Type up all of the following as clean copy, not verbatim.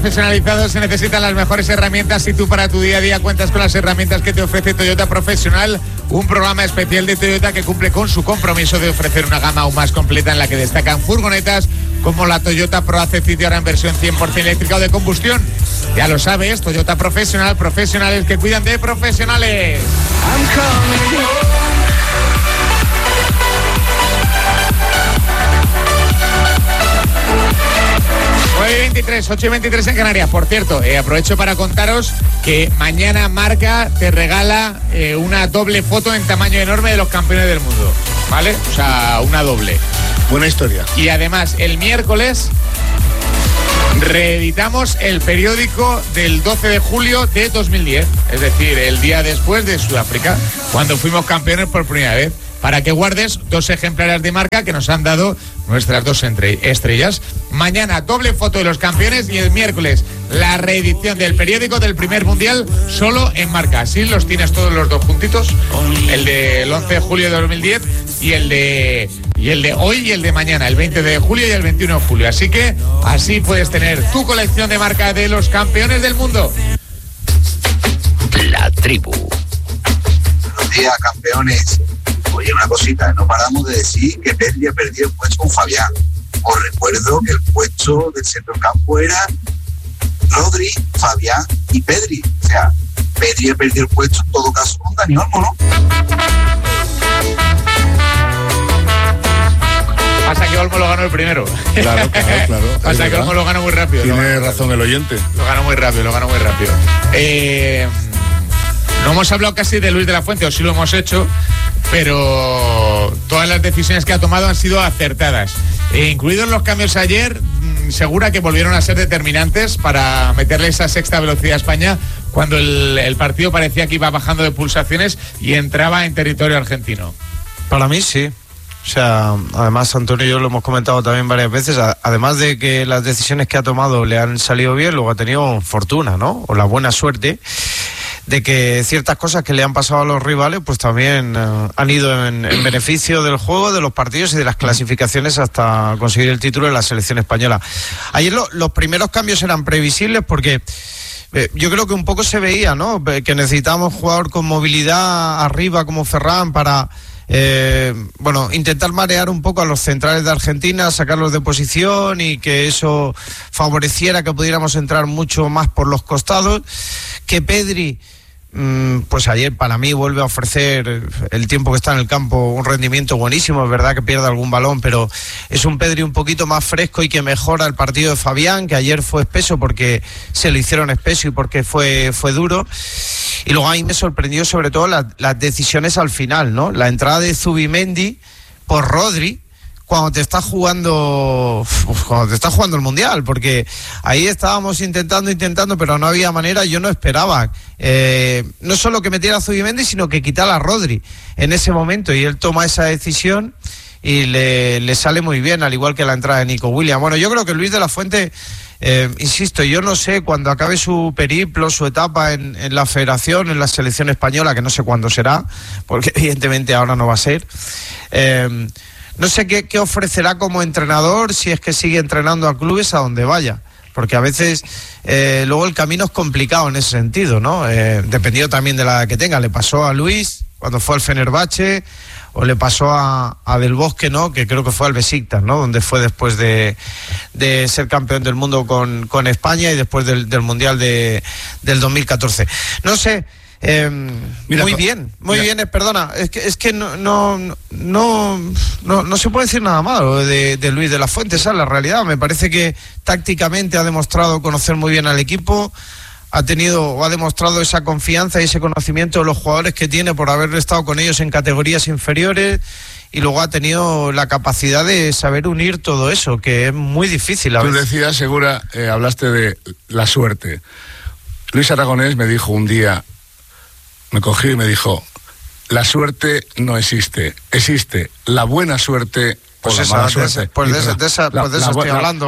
Profesionalizados, se necesitan las mejores herramientas y tú para tu día a día cuentas con las herramientas que te ofrece Toyota Profesional, un programa especial de Toyota que cumple con su compromiso de ofrecer una gama aún más completa en la que destacan furgonetas como la Toyota Pro City ahora en versión 100% eléctrica o de combustión. Ya lo sabes, Toyota Profesional, profesionales que cuidan de profesionales. 9:23, 8:23 en Canarias. Por cierto, aprovecho para contaros que mañana Marca te regala una doble foto en tamaño enorme de los campeones del mundo, ¿vale? O sea, una doble. Buena historia. Y además, el miércoles reeditamos el periódico del 12 de julio de 2010, es decir, el día después de Sudáfrica, cuando fuimos campeones por primera vez, para que guardes 2 ejemplares de Marca que nos han dado nuestras 2 estrellas. Mañana doble foto de los campeones y el miércoles la reedición del periódico del primer mundial solo en Marca. Así los tienes todos los 2 juntitos, el del 11 de julio de 2010 y el de hoy y el de mañana, el 20 de julio y el 21 de julio. Así que así puedes tener tu colección de Marca de los campeones del mundo. La tribu. Buenos días, campeones. Oye, una cosita, no paramos de decir que Pedri ha perdido el puesto con Fabián. Os recuerdo que el puesto del centrocampo era Rodri, Fabián y Pedri. O sea, Pedri ha perdido el puesto en todo caso con Dani Olmo, ¿no? Pasa que Olmo lo ganó el primero. Claro. Pasa que Olmo lo ganó muy rápido. Tiene razón el oyente. Lo ganó muy rápido. No hemos hablado casi de Luis de la Fuente, o sí lo hemos hecho, pero todas las decisiones que ha tomado han sido acertadas. Incluidos los cambios ayer, segura que volvieron a ser determinantes para meterle esa sexta velocidad a España cuando el partido parecía que iba bajando de pulsaciones y entraba en territorio argentino. Para mí sí. O sea, además Antonio y yo lo hemos comentado también varias veces, además de que las decisiones que ha tomado le han salido bien, luego ha tenido fortuna, ¿no? O la buena suerte de que ciertas cosas que le han pasado a los rivales pues también han ido en beneficio del juego, de los partidos y de las clasificaciones hasta conseguir el título de la selección española. Ayer los primeros cambios eran previsibles porque yo creo que un poco se veía, ¿no? Que necesitábamos un jugador con movilidad arriba como Ferran para intentar marear un poco a los centrales de Argentina, sacarlos de posición y que eso favoreciera que pudiéramos entrar mucho más por los costados. Que Pedri, pues ayer para mí vuelve a ofrecer el tiempo que está en el campo un rendimiento buenísimo. Es verdad que pierde algún balón, pero es un Pedri un poquito más fresco y que mejora el partido de Fabián, que ayer fue espeso porque se lo hicieron espeso y porque fue duro. Y luego a mí me sorprendió sobre todo las decisiones al final, ¿no? La entrada de Zubimendi por Rodri cuando te está jugando el Mundial, porque ahí estábamos intentando, pero no había manera. Yo no esperaba no solo que metiera a Zubimendi, sino que quitara a Rodri en ese momento, y él toma esa decisión y le sale muy bien, al igual que la entrada de Nico Williams. Bueno, yo creo que Luis de la Fuente, insisto, yo no sé cuando acabe su periplo, su etapa en la federación, en la selección española, que no sé cuándo será, porque evidentemente ahora no va a ser, no sé qué ofrecerá como entrenador, si es que sigue entrenando a clubes a donde vaya, porque a veces luego el camino es complicado en ese sentido, ¿no? Dependiendo también de la edad que tenga. Le pasó a Luis cuando fue al Fenerbahce, o le pasó a Del Bosque, ¿no? Que creo que fue al Besiktas, ¿no? Donde fue después de ser campeón del mundo con España y después del Mundial del 2014. No sé. Muy bien, perdona, es que no se puede decir nada malo de Luis de la Fuente. Esa es la realidad. Me parece que tácticamente ha demostrado conocer muy bien al equipo, ha demostrado esa confianza y ese conocimiento de los jugadores que tiene por haber estado con ellos en categorías inferiores, y luego ha tenido la capacidad de saber unir todo eso, que es muy difícil a veces. Tú decías, Segura, hablaste de la suerte. Luis Aragonés me dijo un día, me cogió y me dijo: la suerte no existe, existe la buena suerte o la mala suerte. De esa estoy hablando.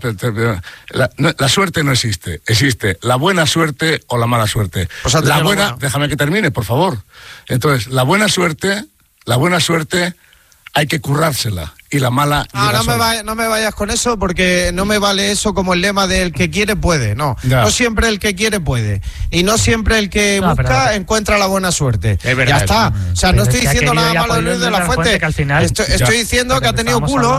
La suerte no existe, existe la buena suerte o la mala suerte. La buena, déjame que termine, por favor. Entonces, la buena suerte hay que currársela y la mala. No me vayas con eso, porque no me vale eso como el lema del que quiere puede. No siempre el que quiere puede, y no siempre el que busca encuentra la buena suerte. Es verdad, ya está. O sea, no estoy diciendo nada malo de Luis de la Fuente. Que al final, estoy diciendo que ha tenido culo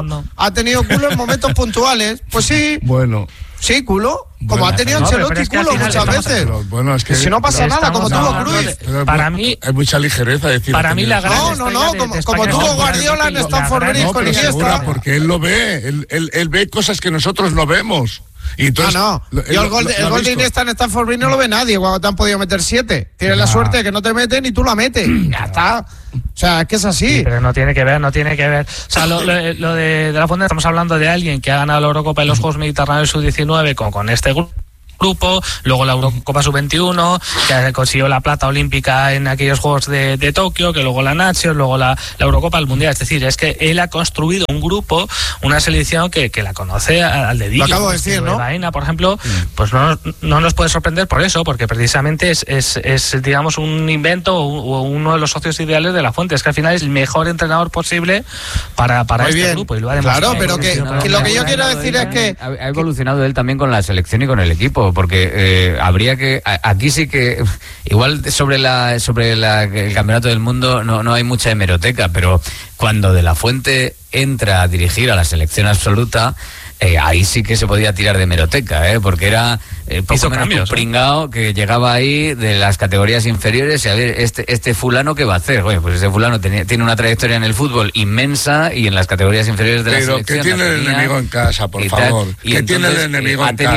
en momentos puntuales. Pues sí. Bueno. Sí, culo. Como ha tenido Ancelotti culo muchas veces. Bueno, es que si no pasa nada, como tuvo Cruyff. Para mí hay mucha ligereza decir. Para mí la gran como tuvo Guardiola en Stamford Bridge con Iniesta. Porque él lo ve, él ve cosas que nosotros no vemos. Y entonces, Yo el gol de Iniesta en Stamford Bridge no lo ve nadie cuando te han podido meter 7. Tienes la suerte de que no te meten y tú la metes. Ya está. O sea, es que es así. Sí, pero no tiene que ver. O sea, lo de la Fuente, estamos hablando de alguien que ha ganado la Eurocopa en los Juegos Mediterráneos Sub-19 con este grupo, luego la Eurocopa Sub-21, que consiguió la plata olímpica en aquellos Juegos de Tokio, que luego la Nations, luego la Eurocopa, el Mundial. Es decir, es que él ha construido un grupo, una selección que la conoce al dedillo. Lo acabo de decir, ¿no? Baena, por ejemplo, pues no nos puede sorprender por eso, porque precisamente es digamos, un invento o uno de los socios ideales de la Fuente. Es que al final es el mejor entrenador posible para este grupo. Y lo ha demostrado. Claro, pero que lo que yo quiero decir es que ha evolucionado él también con la selección y con el equipo, porque habría que, aquí sí que igual sobre el campeonato del mundo no hay mucha hemeroteca, pero cuando De la Fuente entra a dirigir a la selección absoluta, ahí sí que se podía tirar de hemeroteca, porque era poco menos un pringao que llegaba ahí de las categorías inferiores y a ver, este fulano ¿qué va a hacer? Oye, pues ese fulano tiene una trayectoria en el fútbol inmensa y en las categorías inferiores de la selección. Pero que tiene el enemigo en casa, por favor. Y tiene el enemigo en casa.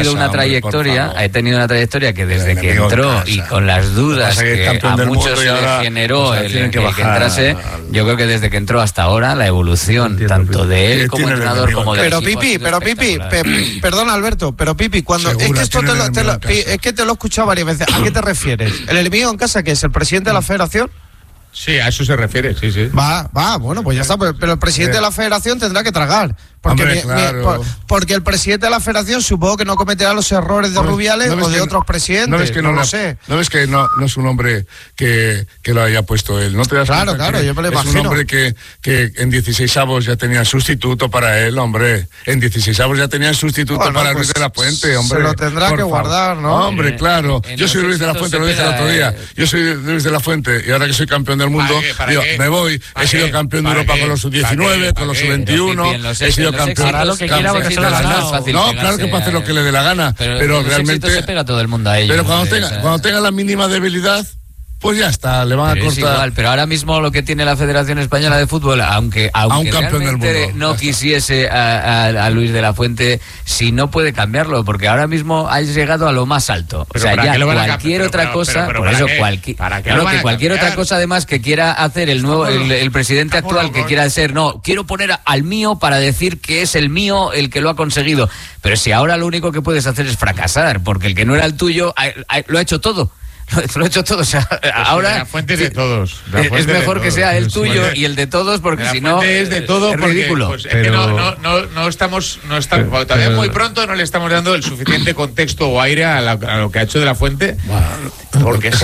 Ha tenido una trayectoria que desde que entró y con las dudas que a muchos le generó el que entrase, yo creo que desde que entró hasta ahora la evolución tanto de él como entrenador como de Pipi, perdona Alberto, pero Pipi, cuando es que esto es que te lo he escuchado varias veces. ¿A qué te refieres? ¿El enemigo en casa que es el presidente de la federación? Sí, a eso se refiere, sí. Bueno, pues ya está, pero el presidente de la federación tendrá que tragar. Porque, porque el presidente de la federación supongo que no cometerá los errores de Rubiales o de otros presidentes. No ves que no es un hombre que lo haya puesto él. ¿No te das cuenta? Claro, yo me lo imagino. Es un hombre que en 16avos ya tenía sustituto para él, hombre. En 16avos ya tenía sustituto para Luis de la Fuente, hombre. Se lo tendrá que guardar, ¿no? Hombre, claro. Yo soy Luis de la Fuente, lo dije el otro día. Yo soy Luis de la Fuente y ahora que soy campeón del mundo, me voy. He sido campeón de Europa con los sub-19, con los sub-21. He sido campeón. Hará lo que quiera porque se lo ha ganado. No, claro que puede hacer lo que le dé la gana, pero realmente se pega todo el mundo a ello. Pero cuando tenga la mínima debilidad, pues ya está, le van a cortar. Igual, pero ahora mismo lo que tiene la Federación Española de Fútbol, aunque realmente no quisiese a Luis de la Fuente, si no puede cambiarlo, porque ahora mismo ha llegado a lo más alto. Pero o sea, ya cualquier otra cosa, por eso cualquier otra cosa además que quiera hacer el presidente actual, que quiera ser, quiero poner al mío para decir que es el mío el que lo ha conseguido. Pero si ahora lo único que puedes hacer es fracasar, porque el que no era el tuyo lo ha hecho todo. Lo he hecho todo, o sea, pues ahora la fuente es de todos. Es mejor que sea el tuyo y el de todos, porque si no es de todo, es ridículo. Pues, pero... es que todavía muy pronto no le estamos dando el suficiente contexto o aire a lo que ha hecho de la Fuente. Porque es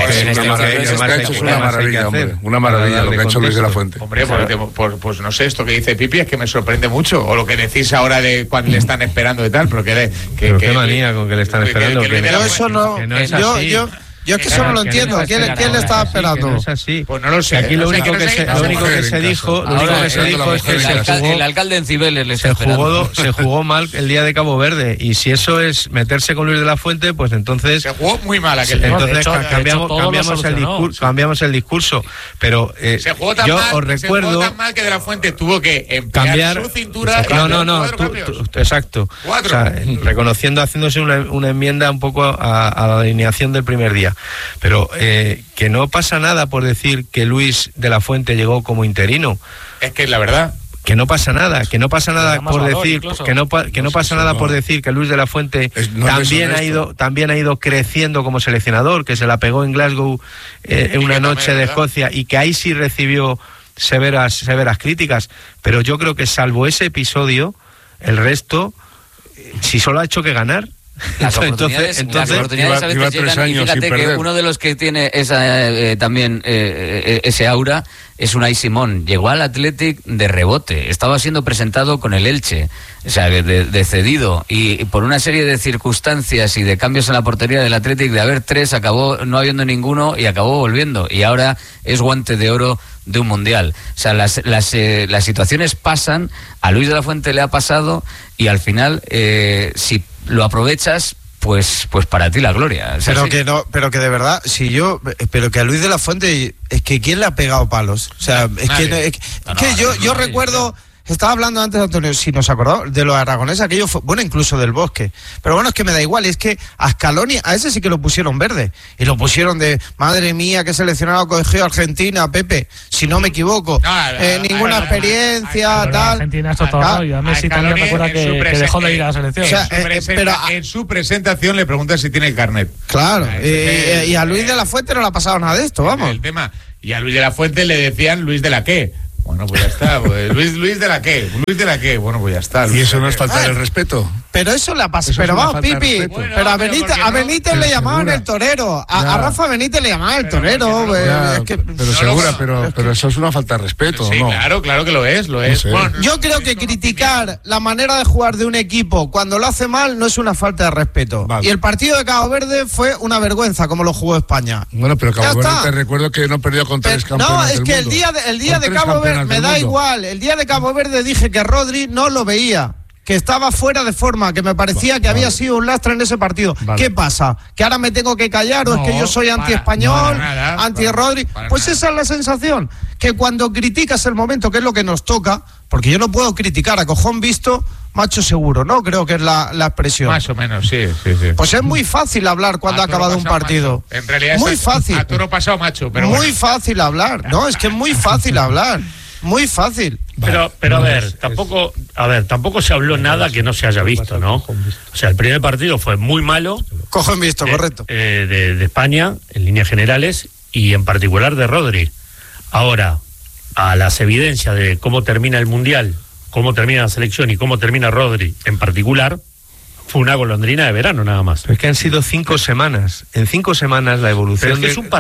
una maravilla lo que ha hecho Luis de la Fuente. Hombre, pues no sé, esto que dice Pipi es que me sorprende mucho, o lo que decís ahora de cuando le están esperando y tal, pero qué manía con que le están esperando. Pero eso no, yo es que eso no lo entiendo. ¿Quién le estaba esperando? No es así. Pues no lo sé. Aquí lo único que se dijo es que el alcalde en Cibeles se jugó mal el día de Cabo Verde, y si eso es meterse con Luis de la Fuente, pues entonces se jugó muy mal aquel día. Entonces cambiamos el discurso, pero se jugó tan mal que de la Fuente tuvo que cambiar su cintura. Exacto. O sea, reconociendo, haciéndose una enmienda un poco a la alineación del primer día. Pero que no pasa nada por decir que Luis de la Fuente llegó como interino. Es que es la verdad. Que no pasa nada por decir por decir que Luis de la Fuente también ha ido creciendo como seleccionador, que se la pegó en Glasgow en una noche de Escocia, y que ahí sí recibió severas críticas. Pero yo creo que salvo ese episodio, el resto, si solo ha hecho que ganar. Las oportunidades a veces llegan, y fíjate que uno de los que tiene también ese aura es Unai Simón. Llegó al Athletic de rebote, estaba siendo presentado con el Elche, o sea, de cedido, y por una serie de circunstancias y de cambios en la portería del Athletic, de haber 3, acabó no habiendo ninguno y acabó volviendo, y ahora es guante de oro de un mundial. O sea, las situaciones pasan, a Luis de la Fuente le ha pasado, y al final, si lo aprovechas, pues para ti la gloria. O sea, pero que de verdad, pero que a Luis de la Fuente, es que ¿quién le ha pegado palos? O sea, yo recuerdo. Estaba hablando antes, Antonio, si nos acordamos, de los aragoneses, aquello fue, bueno, incluso del Bosque. Pero bueno, es que me da igual, es que a Scaloni, a ese sí que lo pusieron verde. Y lo pusieron de, madre mía, qué seleccionado cogió Argentina, Pepe, si no me equivoco. Ninguna experiencia, tal. Argentina es todo, y a Messi también recuerda que dejó de ir a la selección. O sea, pero en su presentación le pregunta si tiene el carnet. Claro, y a Luis de la Fuente no le ha pasado nada de esto, vamos. El tema. Y a Luis de la Fuente le decían Luis de la qué. Bueno, pues ya está. Pues, Luis de la qué. Luis de la qué. Bueno, pues ya está. ¿Y eso no es faltar el respeto? Pero eso le ha pasado. Pero vamos, Pipi. Bueno, pero a Benítez le llamaban el torero. A Rafa Benítez le llamaban el torero. Pero eso es una falta de respeto, sí, ¿no? Claro que lo es. No sé. Bueno, yo creo que criticar la manera de jugar de un equipo cuando lo hace mal no es una falta de respeto. Vale. Y el partido de Cabo Verde fue una vergüenza como lo jugó España. Bueno, pero Cabo Verde te recuerdo que no perdió con 3 campeones. No, es que el día de Cabo Verde me da igual. El día de Cabo Verde dije que Rodri no lo veía, que estaba fuera de forma, que me parecía que había sido un lastre en ese partido. ¿Qué pasa? ¿Que ahora me tengo que callar o es que yo soy anti-español, anti-Rodri? Pues esa es la sensación, que cuando criticas el momento, que es lo que nos toca, porque yo no puedo criticar a cojón visto, macho seguro, ¿no? Creo que es la expresión. Más o menos, sí. Pues es muy fácil hablar cuando ha acabado un partido. Macho. En realidad muy fácil. A toro pasado, macho. Pero muy fácil hablar, ¿no? Es que es muy fácil hablar. Muy fácil. Pero tampoco se habló nada que no se haya visto, ¿no? O sea, el primer partido fue muy malo. Cogen visto, correcto. De España, en líneas generales, y en particular de Rodri. Ahora, a las evidencias de cómo termina el Mundial, cómo termina la selección y cómo termina Rodri en particular, fue una golondrina de verano nada más. Pero es que han sido 5 semanas. En 5 semanas la evolución,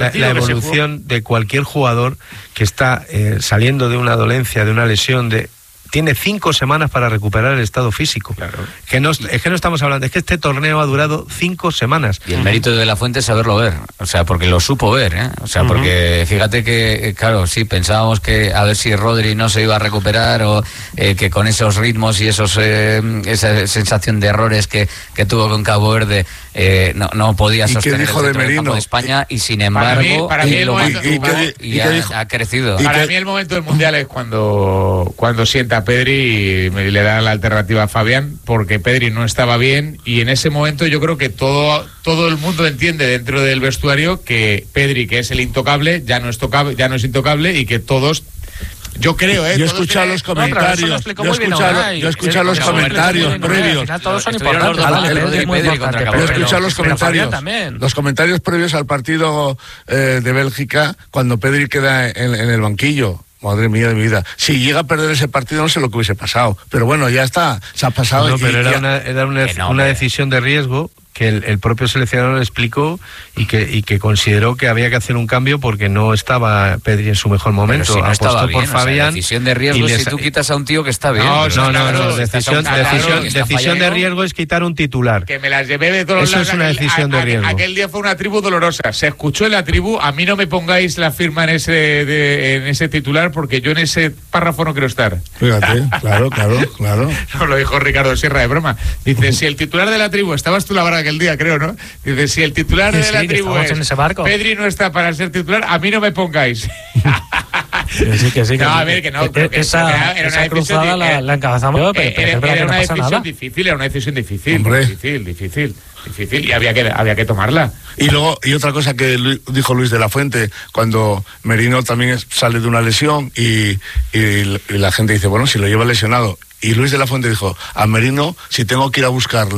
de cualquier jugador que está saliendo de una dolencia, de una lesión, tiene 5 semanas para recuperar el estado físico. Claro. Es que no estamos hablando, es que este torneo ha durado 5 semanas. Y el mérito de la Fuente es saberlo ver, o sea, porque lo supo ver, ¿eh? O sea, porque fíjate que, claro, sí, pensábamos que a ver si Rodri no se iba a recuperar o que con esos ritmos y esa sensación de errores que tuvo con Cabo Verde no podía sostener el centro del campo de España, y sin embargo ha crecido. Para mí el momento del Mundial es cuando sienta a Pedri y le da la alternativa a Fabián, porque Pedri no estaba bien, y en ese momento yo creo que todo el mundo entiende dentro del vestuario que Pedri, que es el intocable, ya no es intocable, y que todos... Yo creo, Yo he escuchado los comentarios. Yo he escuchado los comentarios previos. Todos son importantes. Yo he escuchado los comentarios. Los comentarios previos al partido de Bélgica, cuando Pedri queda en el banquillo. Madre mía de mi vida. Si llega a perder ese partido, no sé lo que hubiese pasado. Pero bueno, ya está. Se ha pasado. No, pero era una decisión de riesgo que el propio seleccionador explicó y que consideró que había que hacer un cambio porque no estaba Pedri en su mejor momento. Si no estaba bien, por Fabián. Decisión de riesgo si tú quitas a un tío que está bien. No. Decisión de riesgo es quitar un titular. Que me las llevé de todos los lados. Eso es una decisión de riesgo. Aquel día fue una tribu dolorosa. Se escuchó en la tribu. A mí no me pongáis la firma en ese titular, porque yo en ese párrafo no quiero estar. Fíjate, claro. No, lo dijo Ricardo Sierra de broma. Dice, si el titular de la tribu, estabas tú la verdad aquel día, creo, ¿no? Dice, si el titular de la tribu es Pedri no está para ser titular, a mí no me pongáis. Que sí. No, a ver, que no. Esa cruzada la encabezamos yo, pero era una decisión difícil. Hombre. Difícil. Y había que tomarla. Y otra cosa que dijo Luis de la Fuente, cuando Merino también sale de una lesión y la gente dice, bueno, si lo lleva lesionado. Y Luis de la Fuente dijo, a Merino, si tengo que ir a buscarle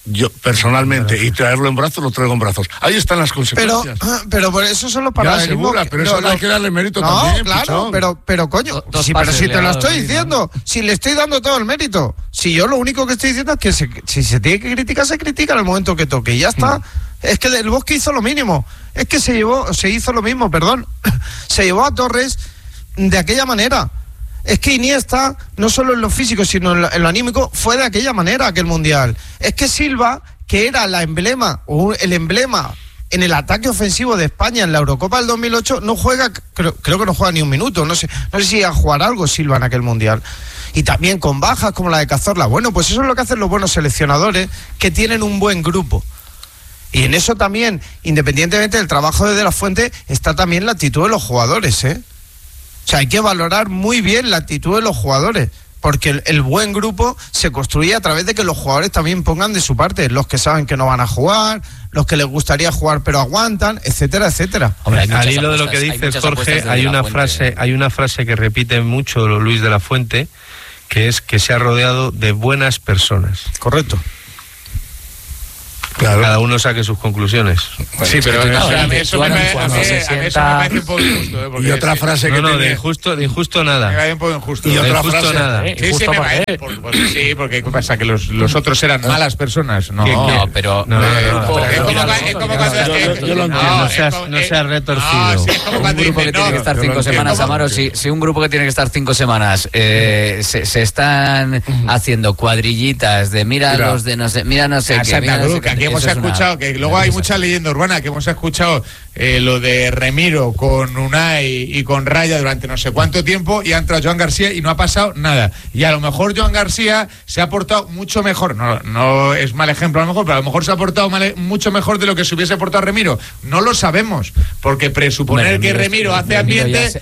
yo personalmente, y traerlo en brazos, lo traigo en brazos. Ahí están las consecuencias. Pero por eso son los paralelismos. Pero eso hay que darle mérito también. Claro, pero coño, pero si te lo estoy diciendo, si le estoy dando todo el mérito, si yo lo único que estoy diciendo es que si se tiene que criticar, se critica en el momento que toque, y ya está. Es que el Bosque hizo lo mínimo, es que se hizo lo mismo, se llevó a Torres de aquella manera. Es que Iniesta, no solo en lo físico, sino en lo anímico, fue de aquella manera aquel Mundial. Es que Silva, que era el emblema en el ataque ofensivo de España en la Eurocopa del 2008, no juega, creo que no juega ni un minuto. No sé si iba a jugar algo Silva en aquel Mundial. Y también con bajas como la de Cazorla. Bueno, pues eso es lo que hacen los buenos seleccionadores, que tienen un buen grupo. Y en eso también, independientemente del trabajo de la Fuente, está también la actitud de los jugadores, ¿eh? O sea, hay que valorar muy bien la actitud de los jugadores, porque el buen grupo se construye a través de que los jugadores también pongan de su parte, los que saben que no van a jugar, los que les gustaría jugar pero aguantan, etcétera, etcétera. Hombre, al hilo de lo que dices, Jorge, hay una frase que repite mucho Luis de la Fuente, que es que se ha rodeado de buenas personas. Correcto. Claro. Cada uno saque sus conclusiones. Sí, pero eso me parece un poco injusto. Y otra frase que de injusto nada. Me parece un poco injusto. Y otra frase nada. Sí, porque ¿qué pasa? ¿Que los otros eran malas personas? No, pero... Yo lo entiendo, no seas retorcido. Un grupo que tiene que estar 5 semanas, Amaro, si un grupo que tiene que estar 5 semanas se están haciendo cuadrillitas de mira no sé qué, hemos escuchado, que luego hay mucha leyenda urbana, que hemos escuchado lo de Remiro con Unai y con Raya durante no sé cuánto tiempo, y ha entrado Joan García y no ha pasado nada. Y a lo mejor Joan García se ha portado mucho mejor, no es mal ejemplo a lo mejor, pero a lo mejor se ha portado mucho mejor de lo que se hubiese portado Remiro. No lo sabemos, porque presuponer que Remiro hace ambiente,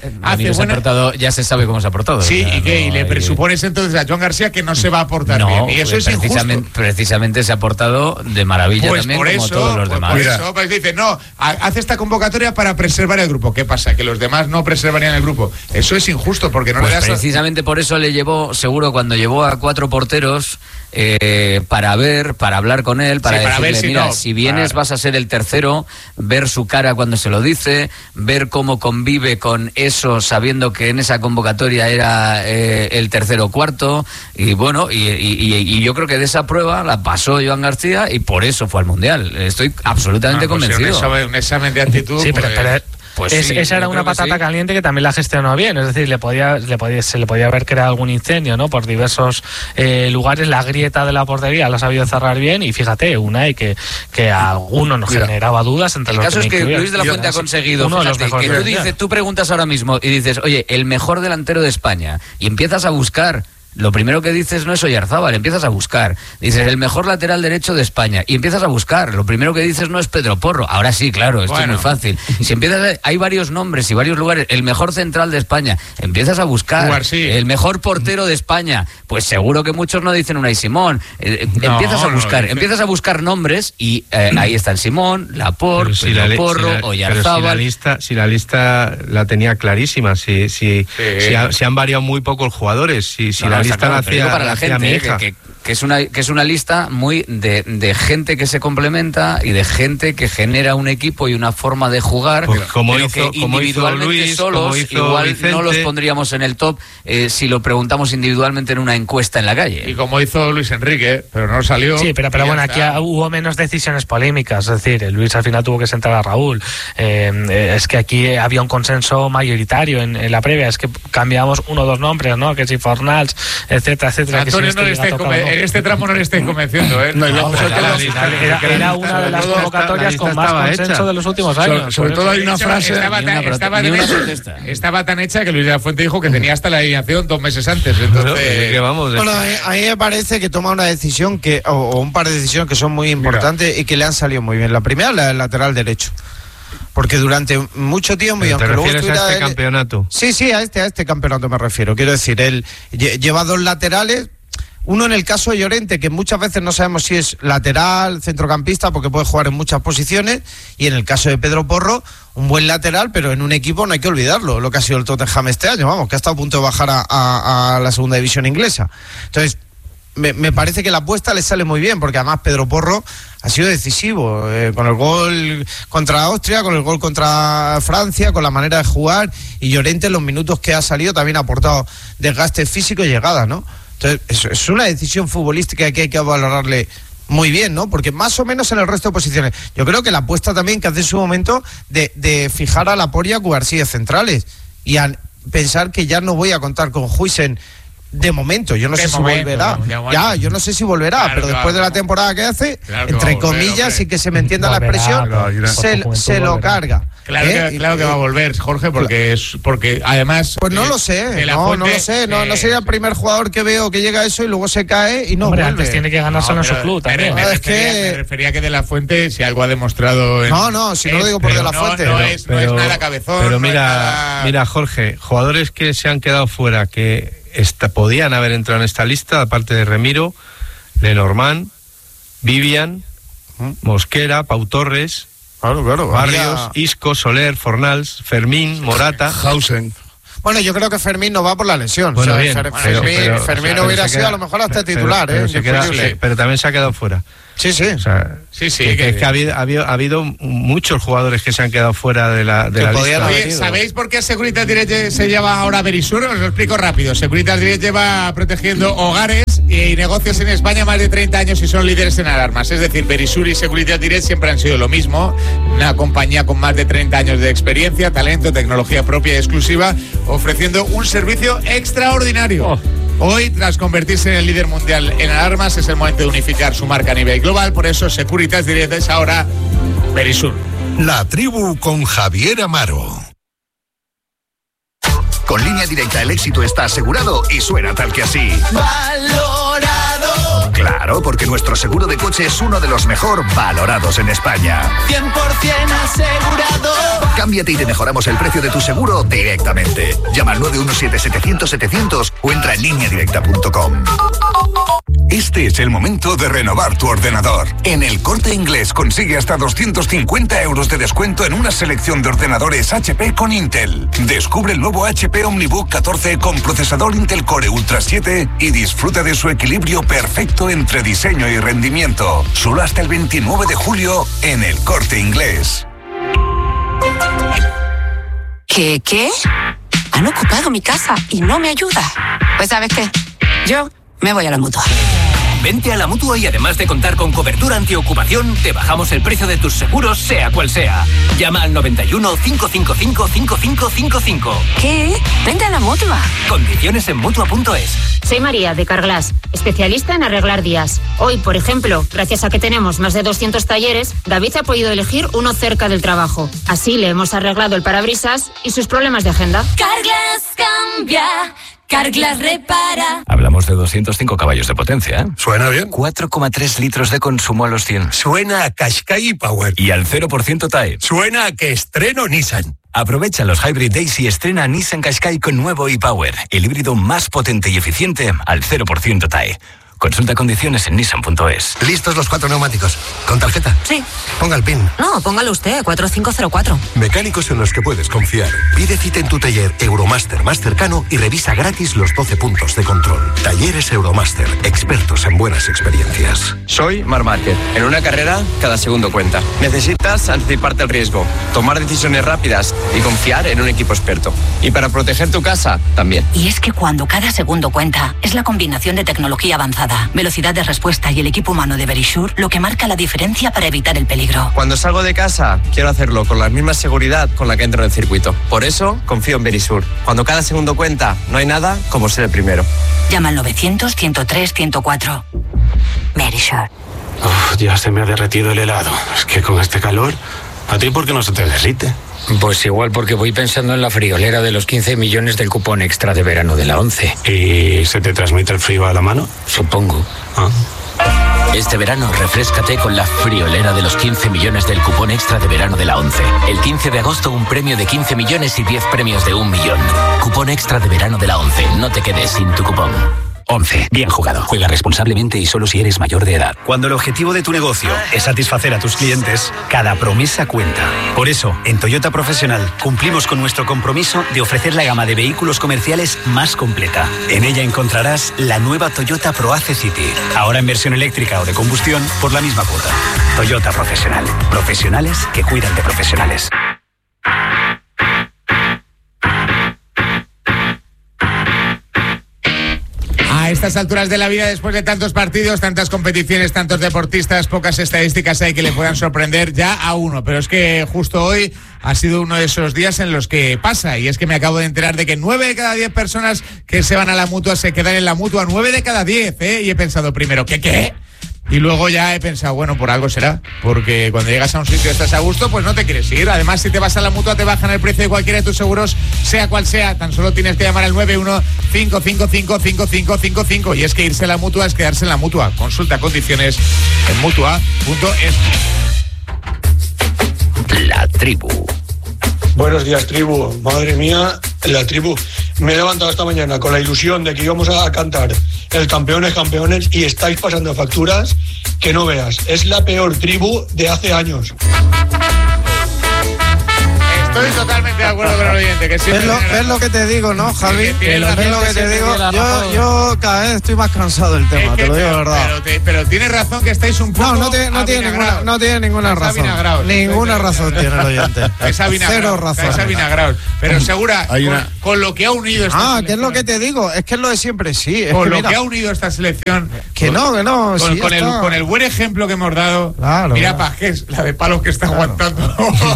ya se sabe cómo se ha portado. Sí, y le presupones entonces a Joan García que no se va a portar bien. Y eso es injusto. Precisamente se ha portado de maravilla también, por eso, como todos los demás. Por eso, pues dice, hace esta convocatoria para preservar el grupo. ¿Qué pasa? Que los demás no preservarían el grupo. Eso es injusto, porque no le das... Precisamente por eso le llevó, seguro, cuando llevó a 4 porteros para hablar con él, para decirle, si vienes vas a ser el tercero, ver su cara cuando se lo dice, ver cómo convive con eso, sabiendo que en esa convocatoria era el tercero o cuarto, y bueno, y yo creo que de esa prueba la pasó Joan García y por eso fue al Mundial. Estoy absolutamente convencido. Un examen de actitud. Sí, pero esa era una patata caliente que también la gestionó bien, es decir, se le podía haber creado algún incendio, ¿no? Por diversos lugares. La grieta de la portería la ha sabido cerrar bien, y fíjate, Unai que a alguno nos generaba dudas entre los que... El caso es que Luis de la Fuente ha conseguido, tú preguntas ahora mismo y dices, oye, el mejor delantero de España, y empiezas a buscar. Lo primero que dices no es Oyarzábal, empiezas a buscar. Dices, el mejor lateral derecho de España, y empiezas a buscar. Lo primero que dices no es Pedro Porro. Ahora sí, claro, esto es muy fácil. Si empiezas hay varios nombres y varios lugares. El mejor central de España, empiezas a buscar. El mejor portero de España, pues seguro que muchos no dicen Unai Simón. Empiezas a buscar nombres, y ahí están Simón, Laporte, Pedro Porro, Oyarzábal. Si la lista la tenía clarísima, si han variado muy poco los jugadores, si la lista la hacía para la gente, que es una lista muy de gente que se complementa y de gente que genera un equipo y una forma de jugar, como hizo Luis, solos, igual Vicente. No los pondríamos en el top si lo preguntamos individualmente en una encuesta en la calle. Y como hizo Luis Enrique, pero no salió. Sí, pero bueno, aquí hubo menos decisiones polémicas, es decir, Luis al final tuvo que sentar a Raúl. Es que aquí había un consenso mayoritario en la previa, es que cambiábamos 1 o 2 nombres, ¿no? Que si Fornals, etcétera. Antonio, en este tramo no le estáis convenciendo, ¿eh? Era una de las convocatorias con más consenso de los últimos años. Sobre todo hay una frase... Estaba tan hecha que Luis de la Fuente dijo que tenía hasta la alineación 2 meses antes. Entonces... Bueno, a mí me parece que toma una decisión o un par de decisiones que son muy importantes y que le han salido muy bien. La primera, la del lateral derecho. Porque durante mucho tiempo... ¿Te refieres a este campeonato? Sí, a este campeonato me refiero. Quiero decir, él lleva 2 laterales. Uno en el caso de Llorente, que muchas veces no sabemos si es lateral, centrocampista, porque puede jugar en muchas posiciones. Y en el caso de Pedro Porro, un buen lateral, pero en un equipo no hay que olvidarlo, lo que ha sido el Tottenham este año, que ha estado a punto de bajar a la segunda división inglesa. Entonces, me parece que la apuesta le sale muy bien, porque además Pedro Porro ha sido decisivo, con el gol contra Austria, con el gol contra Francia, con la manera de jugar, y Llorente en los minutos que ha salido también ha aportado desgaste físico y llegada, ¿no? Entonces, es una decisión futbolística que hay que valorarle muy bien, ¿no? Porque más o menos en el resto de posiciones. Yo creo que la apuesta también que hace en su momento de fijar a Laporte y a Cubarsí de centrales, y a pensar que ya no voy a contar con Huijsen de momento. Yo no sé si volverá. Yo no sé si volverá, pero después de la temporada que hace, entre comillas, y que se me entienda la expresión, se lo carga. Claro que va a volver, Jorge, porque además... Pues no lo sé, no lo sé. No sería el primer jugador que veo que llega a eso y luego se cae y no vuelve. Antes tiene que ganárselo en su club también. Me refería que De La Fuente, si algo ha demostrado... Si no lo digo por De La Fuente. No es nada cabezón. Pero mira, Jorge, jugadores que se han quedado fuera, que podían haber entrado en esta lista, aparte de Remiro, Lenormand, Vivian, Mosquera, Pau Torres, Barrios, Isco, Soler, Fornals, Fermín, Morata, Hausen. Bueno, yo creo que Fermín no va por la lesión. Bueno, bien, Fermín hubiera sido a lo mejor hasta titular, pero también se ha quedado fuera. Sí. O sea, que ha habido muchos jugadores que se han quedado fuera de la lista. Oye, ¿sabéis por qué Securitas Direct se lleva ahora Verisur? Os lo explico rápido. Securitas Direct lleva protegiendo hogares y negocios en España más de 30 años y son líderes en alarmas. Es decir, Verisur y Securitas Direct siempre han sido lo mismo. Una compañía con más de 30 años de experiencia, talento, tecnología propia y exclusiva, ofreciendo un servicio extraordinario. Hoy, tras convertirse en el líder mundial en alarmas, es el momento de unificar su marca a nivel global. Por eso, Securitas Direct es ahora Verisur. La tribu con Javier Amaro. Con Línea Directa el éxito está asegurado y suena tal que así. ¡Valorado! Claro, porque nuestro seguro de coche es uno de los mejor valorados en España. 100% asegurado. Cámbiate y te mejoramos el precio de tu seguro directamente. Llama al 917-700-700 o entra en lineadirecta.com. Este es el momento de renovar tu ordenador. En El Corte Inglés consigue hasta 250 euros de descuento en una selección de ordenadores HP con Intel. Descubre el nuevo HP OmniBook 14 con procesador Intel Core Ultra 7 y disfruta de su equilibrio perfecto entre diseño y rendimiento. Solo hasta el 29 de julio en El Corte Inglés. ¿Qué? Han ocupado mi casa y no me ayuda. Pues ¿sabes qué? Yo me voy a la Mutua. Vente a la Mutua y además de contar con cobertura antiocupación, te bajamos el precio de tus seguros, sea cual sea. Llama al 91 555 5555. ¿Qué? Vente a la Mutua. Condiciones en Mutua.es. Soy María, de Carglass, especialista en arreglar días. Hoy, por ejemplo, gracias a que tenemos más de 200 talleres, David ha podido elegir uno cerca del trabajo. Así le hemos arreglado el parabrisas y sus problemas de agenda. Carglass cambia. Carglass repara. Hablamos de 205 caballos de potencia, ¿eh? ¿Suena bien? 4,3 litros de consumo a los 100. Suena a Qashqai Power. Y al 0% TAE. Suena a que estreno Nissan. Aprovecha los Hybrid Days y estrena Nissan Qashqai con nuevo e-Power, el híbrido más potente y eficiente al 0% TAE. Consulta condiciones en Nissan.es. ¿Listos los 4 neumáticos? ¿Con tarjeta? Sí. Ponga el PIN. No, póngalo usted, 4504. Mecánicos en los que puedes confiar. Pide cita en tu taller Euromaster más cercano y revisa gratis los 12 puntos de control. Talleres Euromaster, expertos en buenas experiencias. Soy Marc Márquez. En una carrera, cada segundo cuenta. Necesitas anticiparte al riesgo, tomar decisiones rápidas y confiar en un equipo experto. Y para proteger tu casa, también. Y es que cuando cada segundo cuenta, es la combinación de tecnología avanzada, velocidad de respuesta y el equipo humano de Verisur lo que marca la diferencia para evitar el peligro. Cuando salgo de casa, quiero hacerlo con la misma seguridad con la que entro en el circuito. Por eso, confío en Verisur. Cuando cada segundo cuenta, no hay nada como ser el primero. Llama al 900-103-104. Verisur. Ya se me ha derretido el helado. Es que con este calor, ¿a ti por qué no se te derrite? Pues igual porque voy pensando en la friolera de los 15 millones del cupón extra de verano de la 11. ¿Y se te transmite el frío a la mano? Supongo. Este verano refréscate con la friolera de los 15 millones del cupón extra de verano de la 11. El 15 de agosto un premio de 15 millones y 10 premios de 1 millón. Cupón extra de verano de la 11. No te quedes sin tu cupón. 11. Bien jugado. Juega responsablemente y solo si eres mayor de edad. Cuando el objetivo de tu negocio es satisfacer a tus clientes, cada promesa cuenta. Por eso, en Toyota Profesional cumplimos con nuestro compromiso de ofrecer la gama de vehículos comerciales más completa. En ella encontrarás la nueva Toyota ProAce City, ahora en versión eléctrica o de combustión por la misma cuota. Toyota Profesional. Profesionales que cuidan de profesionales. A estas alturas de la vida, después de tantos partidos, tantas competiciones, tantos deportistas, pocas estadísticas hay que le puedan sorprender ya a uno. Pero es que justo hoy ha sido uno de esos días en los que pasa. Y es que me acabo de enterar de que 9 de cada 10 personas que se van a la Mutua se quedan en la Mutua. 9 de cada 10, ¿eh? Y he pensado primero, ¿qué? Y luego ya he pensado, bueno, por algo será. Porque cuando llegas a un sitio y estás a gusto, pues no te quieres ir. Además, si te vas a la Mutua, te bajan el precio de cualquiera de tus seguros, sea cual sea. Tan solo tienes que llamar al 915555555. Y es que irse a la Mutua es quedarse en la Mutua. Consulta condiciones en mutua.es. La tribu. Buenos días, tribu. Madre mía, la tribu. Me he levantado esta mañana con la ilusión de que íbamos a cantar el Campeones y estáis pasando facturas que no veas. Es la peor tribu de hace años. Estoy totalmente de acuerdo con el oyente. Que ¿Ves lo que te digo, no, Javi? ¿Ves lo que te digo? Yo cada vez estoy más cansado del tema, te lo digo de verdad. Pero tienes razón que estáis un poco... No tiene ninguna razón. Ninguna razón tiene el oyente. Cero razón. Pero Segura, con lo que ha unido esta selección... ¿qué es lo que te digo? Es que es lo de siempre, sí. Con lo que ha unido esta selección... Que no. Con el buen ejemplo que hemos dado... Mira, Pajés, la de palos que está aguantando.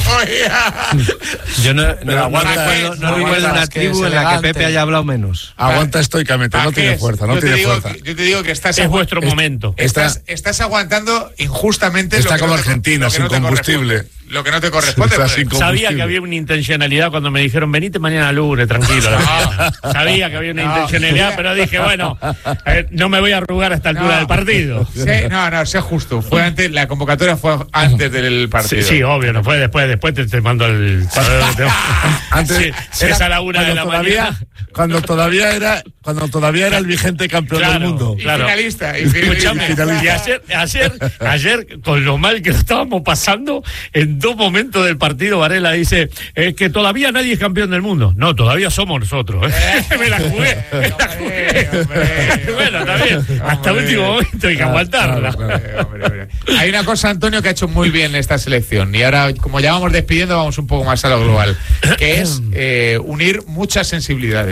Yo no recuerdo una tribu en la que Pepe haya hablado menos. Aguanta estoicamente, no tiene fuerza. Yo te digo que estás... Es vuestro momento. Estás aguantando injustamente... Está como Argentina, sin combustible. Lo que no te corresponde. Sabía que había una intencionalidad cuando me dijeron venite mañana lunes, tranquilo. Sabía que había una intencionalidad, pero dije, bueno, no me voy a arrugar a esta altura del partido. Sé justo. Fue antes, la convocatoria fue antes del partido. Sí, obvio, no fue después te mando el... Antes es a la 1 de la mañana. Cuando todavía era el vigente campeón del mundo. Claro. Finalista. Y ayer, con lo mal que lo estábamos pasando, en 2 momentos del partido, Varela dice que todavía nadie es campeón del mundo. No, todavía somos nosotros. Me la jugué. Bueno, está bien. Hasta último momento hay que aguantarla. Hay una cosa, Antonio, que ha hecho muy bien esta selección. Y ahora, como ya vamos despidiendo, vamos un poco más a lo global. Que es unir muchas sensibilidades.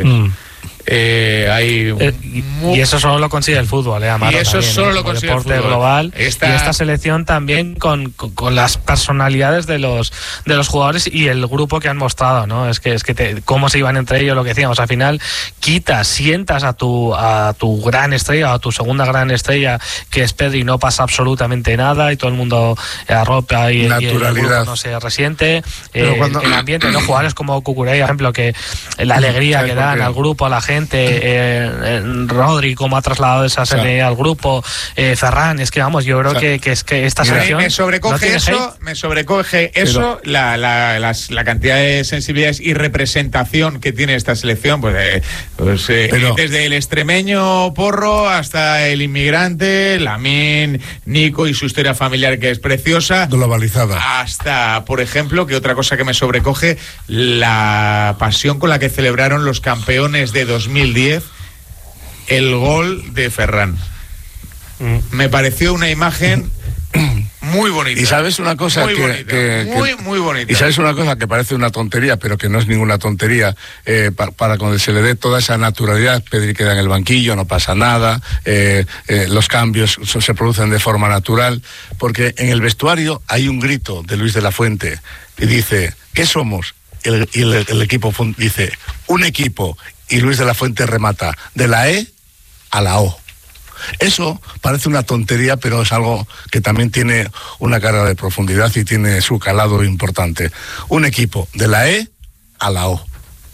Y eso solo lo consigue el fútbol, Amaro, y eso también, solo lo consigue el deporte fútbol global. Y esta selección también con las personalidades de los jugadores y el grupo que han mostrado, ¿no? Es que cómo se iban entre ellos, lo que decíamos, al final sientas a tu gran estrella, a tu segunda gran estrella, que es Pedri, no pasa absolutamente nada y todo el mundo arropa y el grupo no se resiente. El ambiente, ¿no? Jugadores como Cucurella, por ejemplo, que la alegría que dan al grupo, a la gente, Rodri, cómo ha trasladado esa serenidad al grupo, Ferran, es que vamos, yo creo que esta selección me sobrecoge eso, la cantidad de sensibilidades y representación que tiene esta selección, desde el extremeño Porro hasta el inmigrante, Lamine, Nico y su historia familiar, que es preciosa, globalizada, hasta, por ejemplo, que otra cosa que me sobrecoge, la pasión con la que celebraron los campeones de 2010 el gol de Ferran. Me pareció una imagen muy bonita. Y sabes una cosa muy bonita. Y sabes una cosa que parece una tontería, pero que no es ninguna tontería, para cuando se le dé toda esa naturalidad. Pedri queda en el banquillo, no pasa nada, los cambios se producen de forma natural, porque en el vestuario hay un grito de Luis de la Fuente y dice, ¿qué somos? Y el equipo dice, un equipo, y Luis de la Fuente remata, de la E a la O. Eso parece una tontería, pero es algo que también tiene una carga de profundidad y tiene su calado importante. Un equipo, de la E a la O.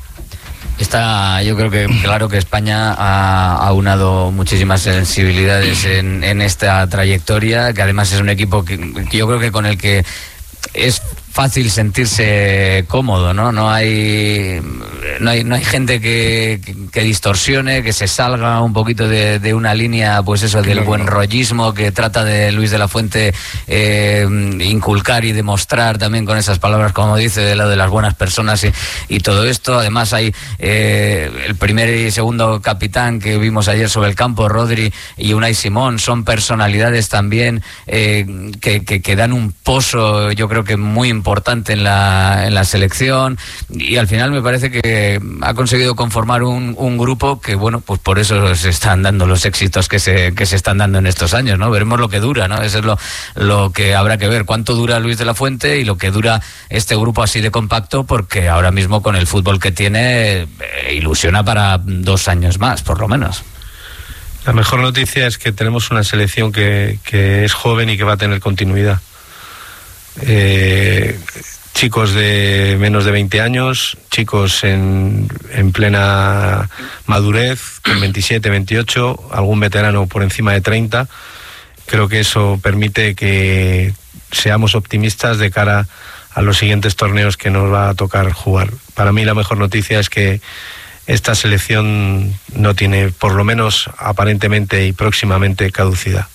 Yo creo que claro que España ha aunado muchísimas sensibilidades en esta trayectoria, que además es un equipo que yo creo que con el que es fácil sentirse cómodo, ¿no? No hay gente que distorsione, que se salga un poquito de una línea, pues eso, del buen rollismo que trata de Luis de la Fuente inculcar y demostrar también con esas palabras, como dice, de lado de las buenas personas y todo esto. Además hay el primer y segundo capitán que vimos ayer sobre el campo, Rodri y Unai Simón, son personalidades también que dan un pozo, yo creo que muy importante en la selección, y al final me parece que ha conseguido conformar un grupo que, bueno, pues por eso se están dando los éxitos que se están dando en estos años, ¿no? Veremos lo que dura, ¿no? Eso es lo que habrá que ver, cuánto dura Luis de la Fuente y lo que dura este grupo así de compacto, porque ahora mismo con el fútbol que tiene ilusiona para 2 años más, por lo menos. La mejor noticia es que tenemos una selección que es joven y que va a tener continuidad. Chicos de menos de 20 años, chicos en plena madurez, con 27, 28, algún veterano por encima de 30. Creo que eso permite que seamos optimistas de cara a los siguientes torneos que nos va a tocar jugar. Para mí la mejor noticia es que esta selección no tiene, por lo menos aparentemente y próximamente, caducidad.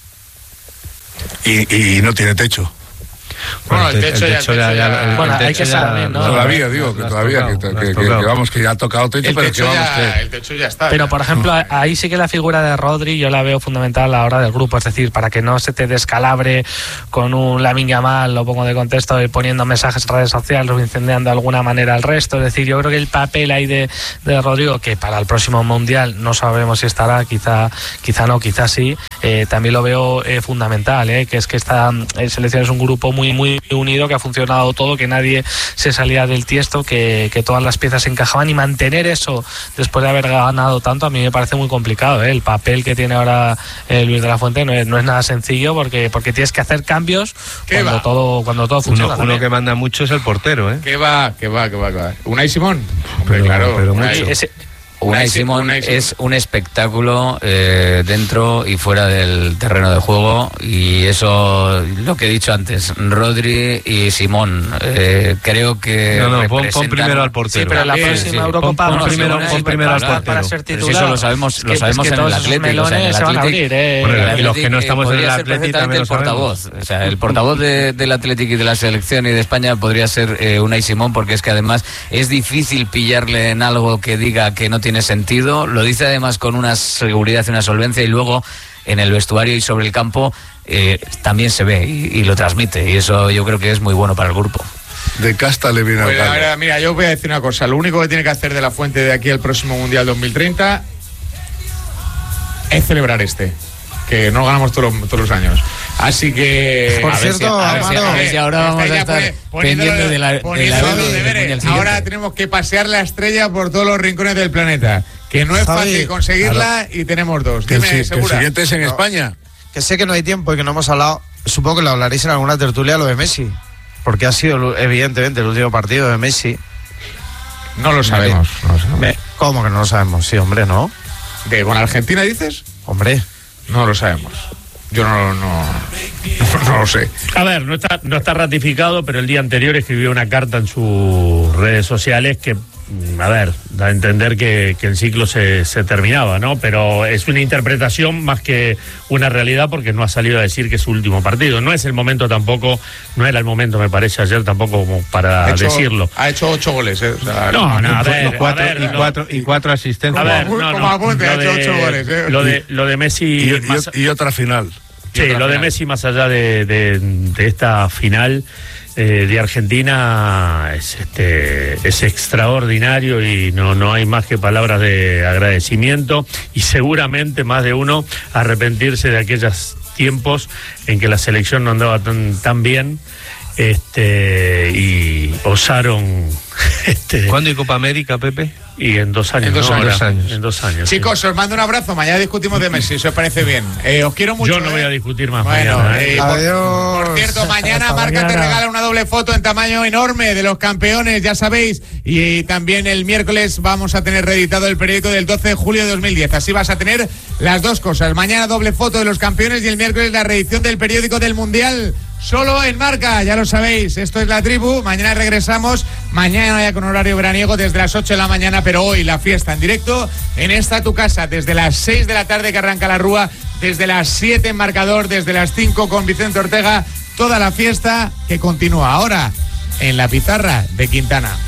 Y no tiene techo. Bueno, el techo ya. Bueno, hay que saber, ¿no? Todavía, digo, que todavía, que vamos, que ya ha tocado techo, pero que vamos que... El techo ya está. Pero, por ejemplo, ahí sí que la figura de Rodri yo la veo fundamental a la hora del grupo, es decir, para que no se te descalabre con un Lamine Yamal, lo pongo de contexto, y poniendo mensajes en redes sociales o incendiando de alguna manera al resto. Es decir, yo creo que el papel ahí de Rodrigo, que para el próximo Mundial no sabemos si estará, quizá no, quizá sí, también lo veo fundamental, que es que esta selección es un grupo muy unido, que ha funcionado todo, que nadie se salía del tiesto, que todas las piezas se encajaban, y mantener eso después de haber ganado tanto a mí me parece muy complicado. El papel que tiene ahora Luis de la Fuente no es nada sencillo, porque tienes que hacer cambios cuando todo funciona. Uno que manda mucho es el portero, ¿Qué va? Unai Simón. Hombre, claro. Pero Unai Simón es un espectáculo dentro y fuera del terreno de juego, y eso, lo que he dicho antes, Rodri y Simón, creo que pon primero al portero. Sí, pero la próxima Eurocopa pon primero al portero. Para ser titular. Eso lo sabemos en el Atlético. Y los que no estamos en el Atlético también el portavoz. O sea, el portavoz del Atlético y de la selección y de España podría ser Unai Simón, porque es que además es difícil pillarle en algo que diga que no tiene sentido. Lo dice además con una seguridad y una solvencia, y luego en el vestuario y sobre el campo también se ve y lo transmite, y eso yo creo que es muy bueno para el grupo. De casta le viene al gallo. Mira, yo voy a decir una cosa. Lo único que tiene que hacer de la Fuente de aquí al próximo Mundial 2030 es celebrar que no ganamos todos los años. Así que... Por cierto, a ver si ahora vamos a estar pendientes de la deberes. Ahora tenemos que pasear la estrella por todos los rincones del planeta, que no es fácil conseguirla, y tenemos 2. Dime, el siguiente es en España. Que sé que no hay tiempo y que no hemos hablado, supongo que lo hablaréis en alguna tertulia, lo de Messi, porque ha sido evidentemente el último partido de Messi. No lo sabemos. ¿Cómo que no lo sabemos? Sí, hombre, ¿no? ¿Con Argentina dices? Hombre. No lo sabemos. Yo no lo sé. A ver, no está ratificado, pero el día anterior escribió una carta en sus redes sociales que, a ver, da a entender que el ciclo se terminaba, ¿no? Pero es una interpretación más que una realidad, porque no ha salido a decir que es su último partido. No es el momento tampoco, no era el momento, me parece, ayer tampoco como para decirlo. Ha hecho 8 goles, ¿eh? O sea, y 4 asistencias. A ver, como apunte, ha hecho 8 goles, ¿eh? Lo de Messi... Y otra final. Sí, lo de Messi, más allá de esta final de Argentina, es extraordinario, y no hay más que palabras de agradecimiento, y seguramente más de uno arrepentirse de aquellos tiempos en que la selección no andaba tan bien, y osaron... ¿Cuándo hay Copa América, Pepe? Y en 2 años. En 2 años. Chicos, os mando un abrazo. Mañana discutimos de Messi, si os parece bien. Os quiero mucho. Yo no voy a discutir más. Bueno, mañana. Adiós. Por cierto, mañana Marca te regala una doble foto en tamaño enorme de los campeones, ya sabéis. Y también el miércoles vamos a tener reeditado el periódico del 12 de julio de 2010. Así vas a tener las dos cosas. Mañana doble foto de los campeones, y el miércoles la reedición del periódico del Mundial solo en Marca, ya lo sabéis. Esto es La Tribu, mañana regresamos, mañana ya con horario veraniego desde las 8 de la mañana, pero hoy la fiesta en directo en esta tu casa, desde las 6 de la tarde que arranca la Rúa, desde las 7 en Marcador, desde las 5 con Vicente Ortega, toda la fiesta que continúa ahora en la pizarra de Quintana.